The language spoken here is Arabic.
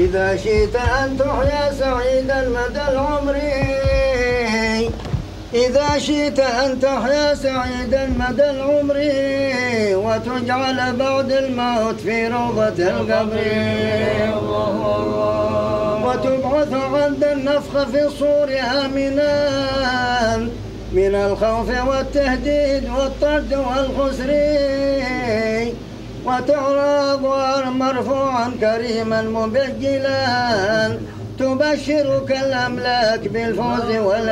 إذا شئت أن تحيا سعيدا مدى العمر، إذا شئت أن تحيا سعيدا مدى العمر، وتجعل بعد الموت في روضة القبر، وتبعث عند النفخ في الصور آمنا من الخوف والتهديد والطرد والخسر، وتعرض مرفوعا كريما مبجلا تبشرك الأملاك بالفوز